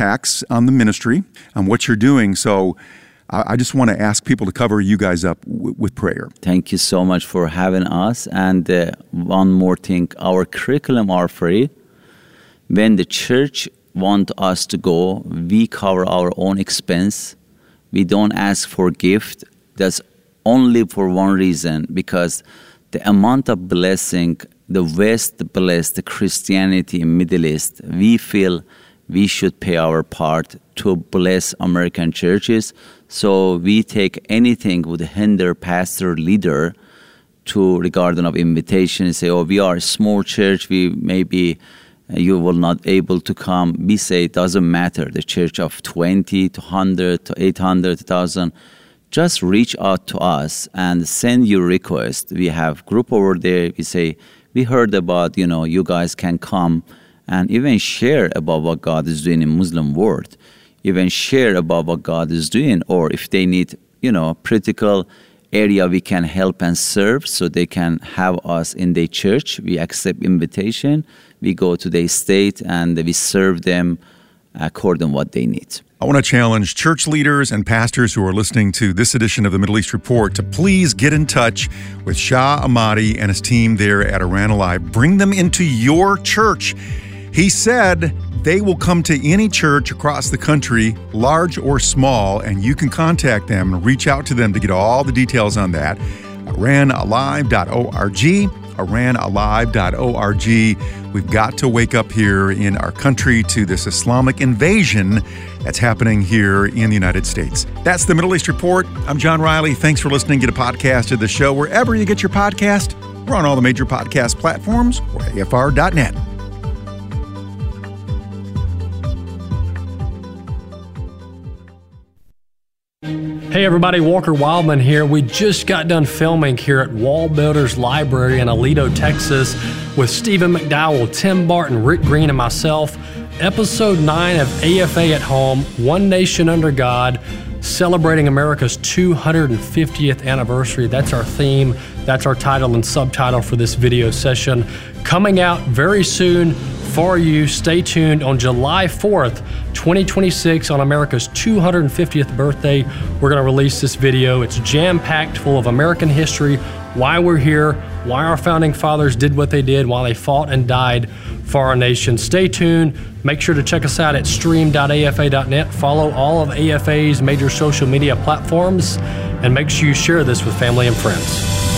attacks on the ministry, on what you're doing. So I just want to ask people to cover you guys up with prayer. Thank you so much for having us. And one more thing, our curriculum are free. When the church want us to go, we cover our own expense. We don't ask for gift. That's only for one reason, because the amount of blessing the West blessed the Christianity in Middle East, we feel we should pay our part to bless American churches. So we take anything would hinder pastor leader to regarding of invitation and say, oh, we are a small church, we maybe you will not able to come. We say it doesn't matter, the church of 20 to 100 to 800 to 1,000. Just reach out to us and send your request. We have group over there. We say, we heard about, you guys can come and even share about what God is doing in Muslim world. Even share about what God is doing, or if they need, critical area we can help and serve so they can have us in their church. We accept invitation. We go to their state and we serve them according to what they need. I want to challenge church leaders and pastors who are listening to this edition of the Middle East Report to please get in touch with Shah Ahmadi and his team there at Iran Alive. Bring them into your church. He said they will come to any church across the country, large or small, and you can contact them and reach out to them to get all the details on that. IranAlive.org. IranAlive.org. We've got to wake up here in our country to this Islamic invasion that's happening here in the United States. That's the Middle East Report. I'm John Riley. Thanks for listening. Get a podcast of the show wherever you get your podcast. We're on all the major podcast platforms or AFR.net. Hey everybody, Walker Wildman here. We just got done filming here at Wall Builders Library in Aledo, Texas with Stephen McDowell, Tim Barton, Rick Green, and myself. Episode 9 of AFA at Home, One Nation Under God, celebrating America's 250th anniversary. That's our theme. That's our title and subtitle for this video session. Coming out very soon for you. Stay tuned. On July 4th, 2026, on America's 250th birthday, we're going to release this video. It's jam-packed full of American history, why we're here, why our founding fathers did what they did, why they fought and died for our nation. Stay tuned. Make sure to check us out at stream.afa.net. Follow all of AFA's major social media platforms, and make sure you share this with family and friends.